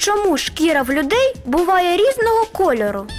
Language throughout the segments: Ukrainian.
чому шкіра в людей буває різного кольору?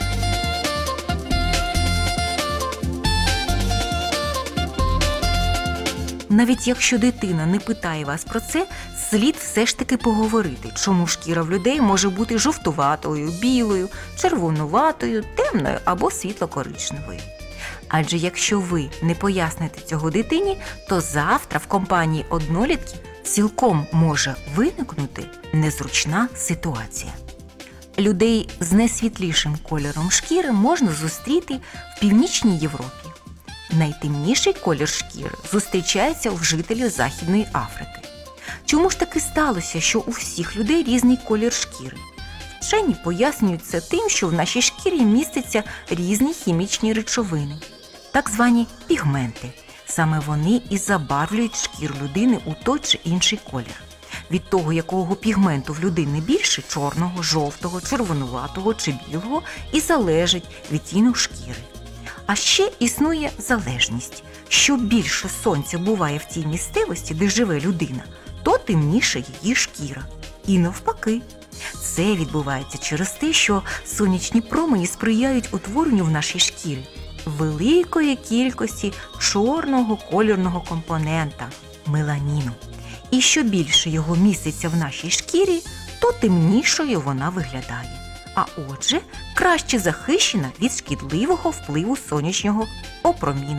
Навіть якщо дитина не питає вас про це, слід все ж таки поговорити, чому шкіра в людей може бути жовтуватою, білою, червонуватою, темною або світло-коричневою. Адже якщо ви не поясните цього дитині, то завтра в компанії однолітків цілком може виникнути незручна ситуація. Людей з найсвітлішим кольором шкіри можна зустріти в Північній Європі. Найтемніший колір шкіри зустрічається у жителів Західної Африки. Чому ж таки сталося, що у всіх людей різний колір шкіри? Вчені пояснюють це тим, що в нашій шкірі містяться різні хімічні речовини, так звані пігменти. Саме вони і забарвлюють шкіру людини у той чи інший колір. Від того, якого пігменту в людини більше – чорного, жовтого, червонуватого чи білого – і залежить відтінок шкіри. А ще існує залежність. Що більше сонця буває в тій місцевості, де живе людина, то темніша її шкіра. І навпаки. Це відбувається через те, що сонячні промені сприяють утворенню в нашій шкірі великої кількості чорного кольорного компонента – меланіну. І що більше його міститься в нашій шкірі, то темнішою вона виглядає. А отже, краще захищена від шкідливого впливу сонячного опромінення.